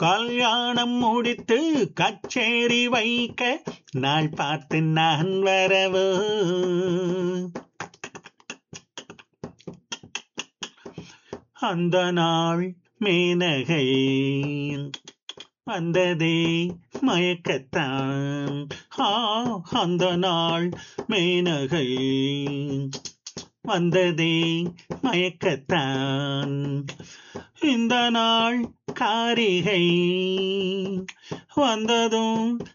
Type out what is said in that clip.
கல்யாணம் முடித்து கச்சேரி வைக்க நாள் பார்த்து நான் வரவோ. அந்த நாள் மேனகை வந்ததே மயக்கத்தான். ஆ, அந்த நாள் மேனகை வந்ததே மயக்கத்தான். இந்த நாள் காரிகை வந்ததும்